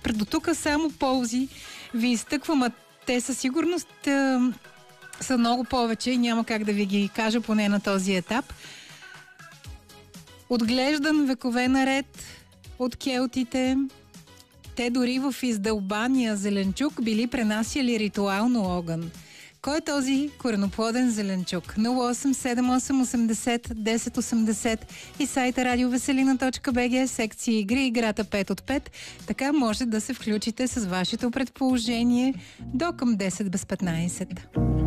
До тук само ползи ви изтъквам, а те със сигурност са много повече и няма как да ви ги кажа поне на този етап. Отглеждан векове наред от келтите, те дори в издълбания зеленчук били пренасяли ритуално огън. Кой е този кореноплоден зеленчук? 0878 80 10 80 и сайта radioveselina.bg, секция игри, играта 5 от 5. Така може да се включите с вашето предположение до към 10 без 15.